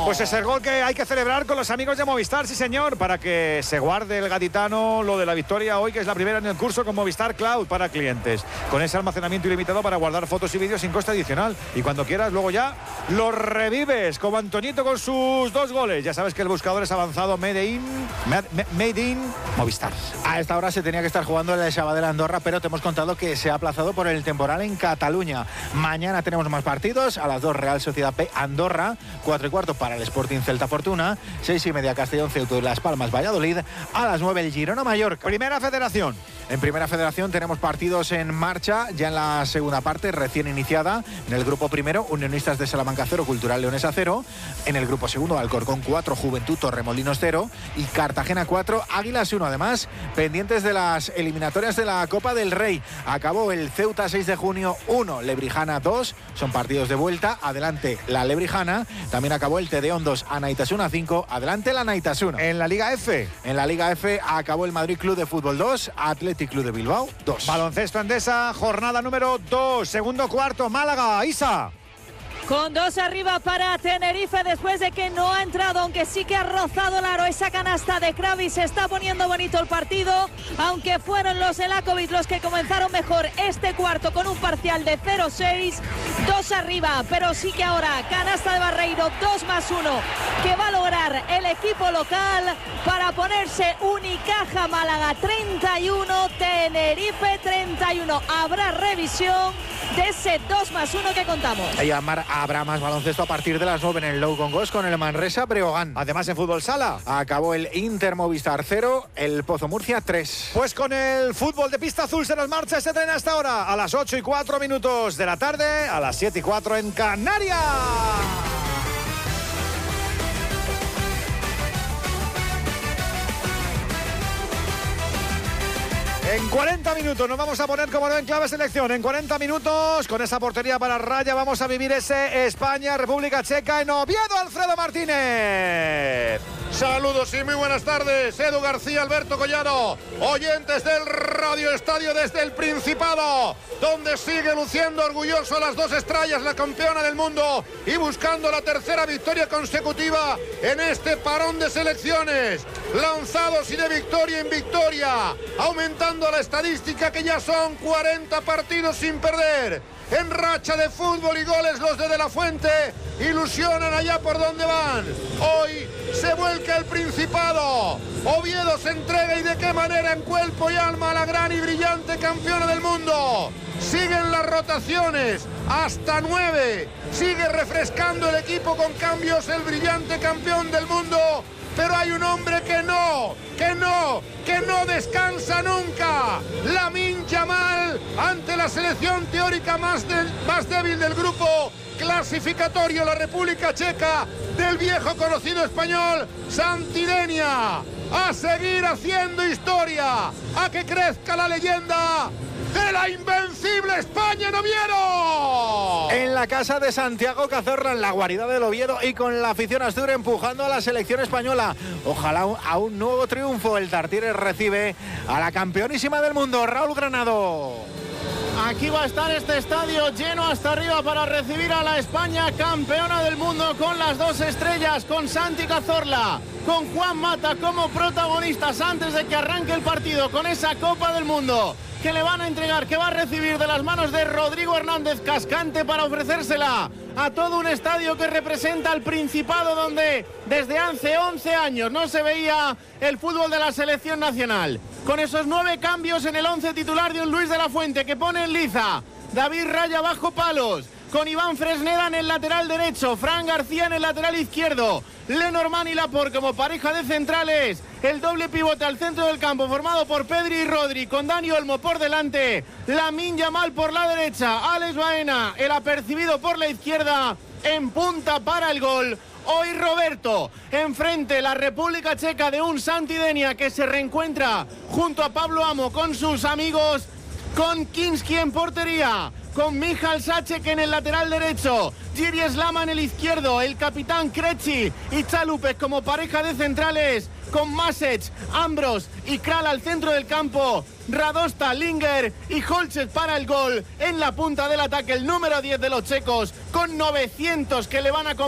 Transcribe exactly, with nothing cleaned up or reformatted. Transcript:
Pues es el gol que hay que celebrar con los amigos de Movistar, sí señor, para que se guarde el gaditano lo de la victoria hoy, que es la primera en el curso con Movistar Cloud para clientes, con ese almacenamiento ilimitado para guardar fotos y vídeos sin coste adicional, y cuando quieras luego ya lo revives, como Antoñito con sus dos goles. Ya sabes que el buscador es avanzado Made in, made in Movistar. A esta hora se tenía que estar jugando el Sabadell Andorra, pero te hemos contado que se ha aplazado por el temporal en Cataluña. Mañana tenemos más partidos, a las dos Real Sociedad B Andorra, cuatro y cuarto para el Sporting Celta Fortuna, seis y media Castellón Ceuta y Las Palmas Valladolid, a las nueve el Girona Mallorca. Primera Federación. En Primera Federación tenemos partidos en marcha, ya en la segunda parte, recién iniciada. En el grupo primero, Unionistas de Salamanca cero, Cultural Leonesa cero. En el grupo segundo, Alcorcón cuatro, Juventud Torremolinos cero. Y Cartagena cuatro, Águilas uno. Además, pendientes de las eliminatorias de la Copa del Rey. Acabó el Ceuta seis de junio uno, Lebrijana dos. Son partidos de vuelta. Adelante la Lebrijana. También acabó el Tedeón dos, Anaitasuna cinco. Adelante la Anaitasuna. En la Liga F. En la Liga F acabó el Madrid Club de Fútbol dos, Atlético Club de Bilbao dos. Baloncesto Endesa, jornada número dos, segundo cuarto, Málaga, Isa. Con dos arriba para Tenerife después de que no ha entrado, aunque sí que ha rozado el aro esa canasta de Kravis. Se está poniendo bonito el partido, aunque fueron los Elakovic los que comenzaron mejor este cuarto con un parcial de cero seis, dos arriba, pero sí que ahora canasta de Barreiro, dos más uno, que va a lograr el equipo local para ponerse Unicaja Málaga treinta y uno, Tenerife treinta y uno. Habrá revisión de ese dos más uno que contamos. Y Amar, habrá más baloncesto a partir de las nueve en el Low Gongos con el Manresa Breogán. Además en fútbol sala acabó el Inter Movistar cero, el Pozo Murcia tres. Pues con el fútbol de pista azul se nos marcha ese tren hasta ahora, a las ocho y cuatro minutos de la tarde, a las siete y cuatro en Canarias. En cuarenta minutos nos vamos a poner como no en clave selección. En cuarenta minutos, con esa portería para raya, vamos a vivir ese España-República Checa en Oviedo. Alfredo Martínez. Saludos y muy buenas tardes. Edu García, Alberto Collado, oyentes del Radio Estadio desde el Principado, donde sigue luciendo orgulloso las dos estrellas, la campeona del mundo, y buscando la tercera victoria consecutiva en este parón de selecciones. Lanzados y de victoria en victoria, aumentando la estadística, que ya son cuarenta partidos sin perder. En racha de fútbol y goles los de De La Fuente ilusionan allá por donde van. Hoy se vuelca el Principado. Oviedo se entrega, y de qué manera, en cuerpo y alma, a la gran y brillante campeona del mundo. Siguen las rotaciones hasta nueve. Sigue refrescando el equipo con cambios el brillante campeón del mundo. Pero hay un hombre que no, que no, que no descansa nunca. Lamine Yamal, ante la selección teórica más, del, más débil del grupo clasificatorio, la República Checa, del viejo conocido español Santidenia. A seguir haciendo historia, a que crezca la leyenda de la invencible España en Oviedo. En la casa de Santiago Cazorla, en la guarida del Oviedo, y con la afición azul empujando a la selección española. Ojalá a un nuevo triunfo. El Tartires recibe a la campeonísima del mundo, Raúl Granado. Aquí va a estar este estadio lleno hasta arriba para recibir a la España campeona del mundo, con las dos estrellas, con Santi Cazorla, con Juan Mata como protagonistas antes de que arranque el partido, con esa Copa del Mundo que le van a entregar, que va a recibir de las manos de Rodrigo Hernández Cascante para ofrecérsela a todo un estadio que representa al Principado, donde desde hace once años no se veía el fútbol de la selección nacional. Con esos nueve cambios en el once titular de un Luis de la Fuente que pone en liza David Raya bajo palos, con Iván Fresneda en el lateral derecho, Fran García en el lateral izquierdo, Lenormand y Laporte como pareja de centrales, el doble pivote al centro del campo formado por Pedri y Rodri, con Dani Olmo por delante, Lamine Yamal por la derecha, Alex Baena, el apercibido por la izquierda, en punta para el gol. Hoy Roberto, enfrente la República Checa de un Santidenia que se reencuentra junto a Pablo Amo con sus amigos, con Kinski en portería, con Michal Sacek en el lateral derecho, Jiri Slama en el izquierdo, el capitán Krejci y Chalupes como pareja de centrales, con Masec, Ambros y Kral al centro del campo, Radosta, Linger y Holchet para el gol. En la punta del ataque el número diez de los checos, con novecientos que le van a